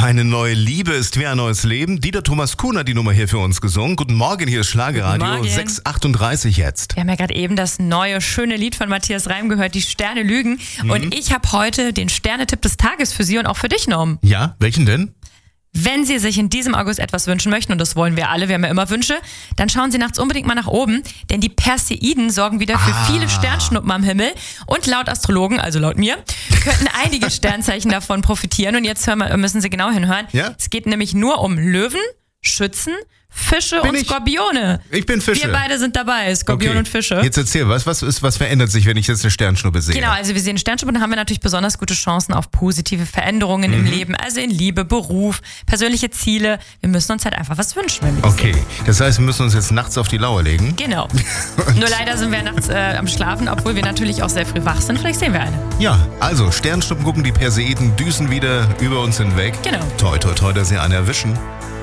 Eine neue Liebe ist wie ein neues Leben. Dieter Thomas Kuhn hat die Nummer hier für uns gesungen. Guten Morgen, hier ist Schlagerradio, 6:38 jetzt. Wir haben ja gerade eben das neue, schöne Lied von Matthias Reim gehört, Die Sterne lügen. Und ich habe heute den Sternetipp des Tages für Sie und auch für dich, Norm. Ja, welchen denn? Wenn Sie sich in diesem August etwas wünschen möchten, und das wollen wir alle, wir haben ja immer Wünsche, dann schauen Sie nachts unbedingt mal nach oben, denn die Perseiden sorgen wieder für viele Sternschnuppen am Himmel. Und laut Astrologen, also laut mir, könnten einige Sternzeichen davon profitieren. Und jetzt müssen Sie genau hinhören. Ja? Es geht nämlich nur um Löwen, Schützen, Fische und Skorpione. Ich bin Fische. Wir beide sind dabei, Skorpion und Fische. Jetzt erzähl, was verändert sich, wenn ich jetzt eine Sternschnuppe sehe? Genau, also wir sehen Sternschnuppen, dann haben wir natürlich besonders gute Chancen auf positive Veränderungen im Leben, also in Liebe, Beruf, persönliche Ziele. Wir müssen uns halt einfach was wünschen, wenn wir die sehen. Das heißt, wir müssen uns jetzt nachts auf die Lauer legen? Genau. Nur leider sind wir nachts am Schlafen, obwohl wir natürlich auch sehr früh wach sind. Vielleicht sehen wir eine. Ja, also Sternschnuppen gucken, die Perseiden düsen wieder über uns hinweg. Genau. Toi, toi, toi, dass sie einen erwischen.